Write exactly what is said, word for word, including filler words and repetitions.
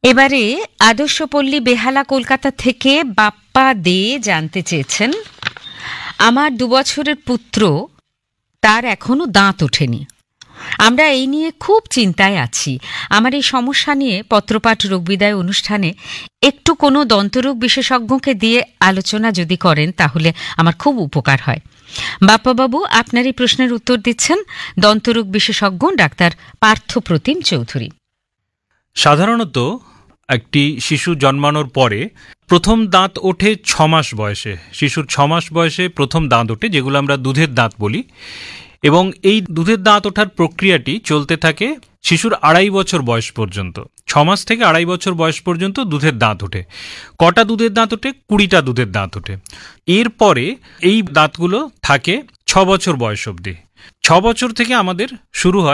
এবারে আদর্শপল্লী বেহালা কলকাতা থেকে বাপ্পা দে জানতে চেয়েছেন, আমার দুবছরের পুত্র, তার এখনো দাঁত ওঠেনি। আমরা এই নিয়ে খুব চিন্তায় আছি। আমার এই সমস্যা নিয়ে পত্রপাঠ রোগবিদায় অনুষ্ঠানে একটু কোনো দন্তরোগ বিশেষজ্ঞকে দিয়ে আলোচনা যদি করেন তাহলে আমার খুব উপকার হয়। বাপ্পাবাবু আপনার এই প্রশ্নের উত্তর দিচ্ছেন দন্তরোগ বিশেষজ্ঞ ডাক্তার পার্থপ্রতিম চৌধুরী। সাধারণত একটি শিশু জন্মানোর পরে প্রথম দাঁত ওঠে ছ মাস বয়সে। শিশুর ছ মাস বয়সে প্রথম দাঁত ওঠে, যেগুলো আমরা দুধের দাঁত বলি, এবং এই দুধের দাঁত ওঠার প্রক্রিয়াটি চলতে থাকে শিশুর আড়াই বছর বয়স পর্যন্ত। ছ মাস থেকে আড়াই বছর বয়স পর্যন্ত দুধের দাঁত ওঠে। কটা দুধের দাঁত ওঠে? কুড়িটা দুধের দাঁত ওঠে। এরপরে এই দাঁতগুলো থাকে ছ বছর বয়স অবধি। ছ বছর থেকে আমাদের শুরু হয়